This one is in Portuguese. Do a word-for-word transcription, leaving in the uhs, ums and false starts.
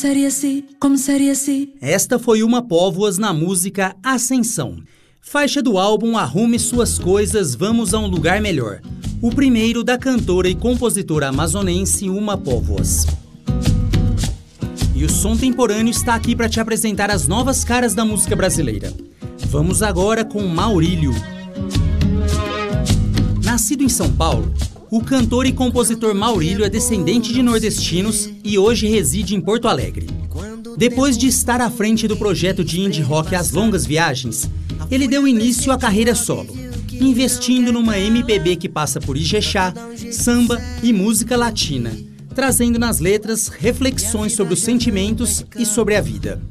Seria-se, como seria-se? Esta foi uma Póvoas na música Ascensão. Faixa do álbum Arrume Suas Coisas, Vamos a um Lugar Melhor. O primeiro da cantora e compositora amazonense Uma Póvoas. E o Som Temporâneo está aqui para te apresentar as novas caras da música brasileira. Vamos agora com Maurílio. Nascido em São Paulo, o cantor e compositor Maurílio é descendente de nordestinos e hoje reside em Porto Alegre. Depois de estar à frente do projeto de indie rock As Longas Viagens, ele deu início à carreira solo, investindo numa M P B que passa por Ijexá, samba e música latina, trazendo nas letras reflexões sobre os sentimentos e sobre a vida.